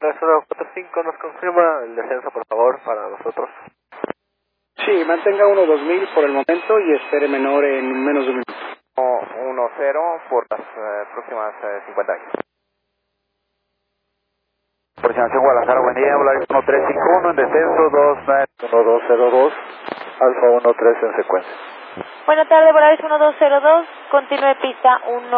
3045 nos confirma el descenso, por favor, para nosotros. Sí, mantenga 1-2000 por el momento y espere menor en menos de un minuto. 1-0 por las próximas 50 años. Aproximación Guadalajara, buen día, Volaris 1351 en descenso, 1202, Alfa 13 en secuencia. Buenas tardes, Volaris 1202, continúe pista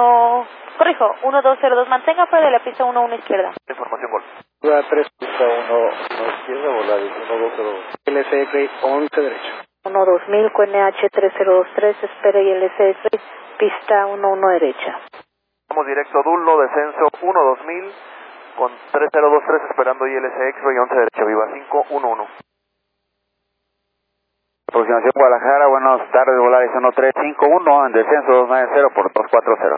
1202, mantenga fuera de la pista 11 izquierda. Información Gol. 3, Pista 1 izquierda, Volaris 1202. LSF 11 derecho. 12000 con NH 3023, espere y LSF, pista 11 derecha. Vamos directo Dulno, descenso 1-2000 con 3023 esperando ILS X-Ray 11 derecho, viva 511. Aproximación Guadalajara, buenas tardes, Volaris 1351 en descenso 290 por 240.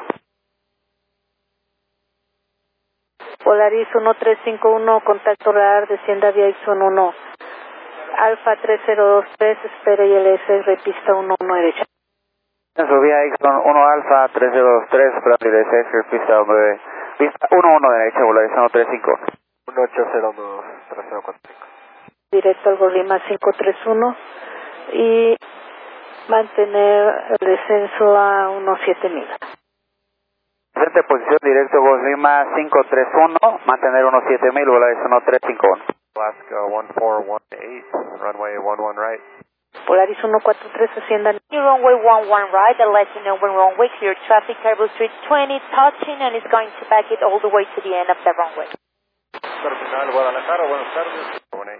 Volaris 1351, contacto radar, descienda vía X11. Alfa 3023, espere y LS, pista 11 derecha. Descenso vía X1 Alfa 3023, esperando ILS X-Ray, pista 11 derecha, Volaris 1351. 1802, 3045. Directo al Golima 531 y mantener el descenso a unos 7000. Presente posición directo Gos Lima 531, mantener 17000, Volaris 1351. Alaska 1418, runway 11 right. Polaris 143, ascienda. New runway 11 right, I'll let you know when runway clear traffic, Caribou Street 20, touching, and it's going to back it all the way to the end of the runway. Terminal Guadalajara, buenas tardes.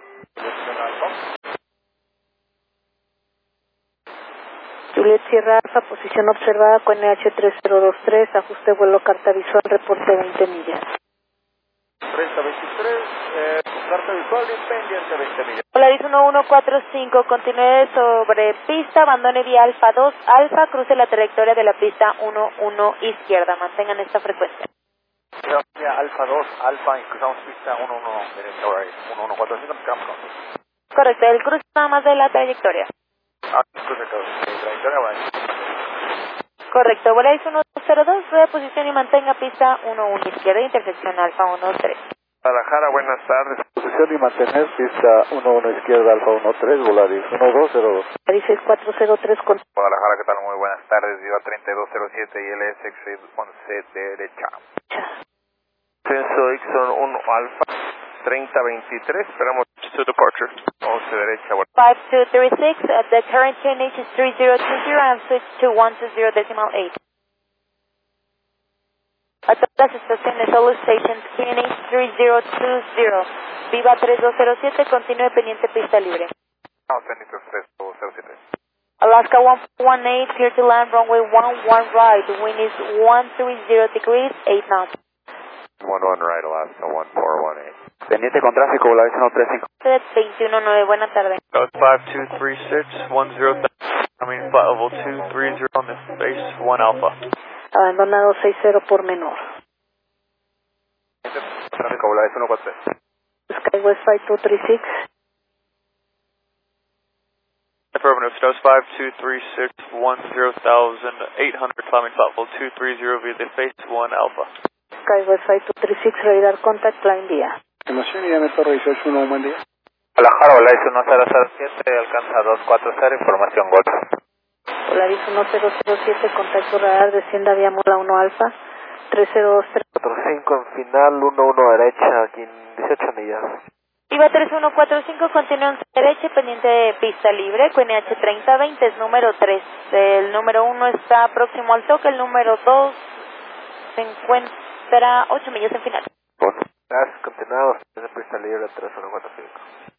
Juliet Sierra Alfa, posición observada con NH 3023, ajuste vuelo carta visual, reporte 20 millas. 3023, carta visual pendiente 20 millas. Polaris 1145, continúe sobre pista, abandone vía Alfa 2, Alfa, cruce la trayectoria de la pista 11 izquierda, mantengan esta frecuencia. Vía Alfa 2, Alfa, cruzamos pista 11 derecha, Volaris 1145, nos quedamos con. Correcto, el cruce nada más de la trayectoria. Trayectoria, Volaris. Correcto, Volaris 102, rueda de posición y mantenga pista 11 izquierda, intersección Alfa 13. Guadalajara, buenas tardes. Posición y mantener pista 11 izquierda, Alfa 13, Volaris 1202. Volaris 6403 con... Guadalajara, ¿qué tal? Muy buenas tardes, viva 3207 y LS X-Ray 11 derecha. Descenso Ixon 1 Alfa 3023, esperamos to departure. 11 derecha. 5236, the current QNH is 3020 and switch to 120.8. A todas las estaciones, all stations, QNH 3020. Viva 3207, continúe pendiente pista libre. Alaska 118, clear to land, runway 11 right, wind is 130 degrees, 8 knots. 11 right, Alaska 1418. Pendiente con tráfico, Volaris 135. 219, buena tarde. 5236, 10, coming level 230 on the base 1 Alpha. Abandonado 60 por menor. Tráfico, Volaris 143. Skywest 5236. Affirmative, Snows 5236, 10,800, climbing level 230 via the base 1 Alpha. Skywest 5236, radar contact, line vía. Información y dame Torre 181, un buen día. Guadalajara, Volaris 1007, alcanza 240, información Golf. Polaris 1007, contacto radar, descienda vía Mola 1 Alfa, 3023. 45 en final, 11 derecha, aquí en 18 millas. Viva 3145, continúa en derecha, pendiente de pista libre, QNH 3020, es número 3. El número 1 está próximo al toque, el número 2 se encuentra 8 millas en final. Gracias, continuamos, en pista libre 3145.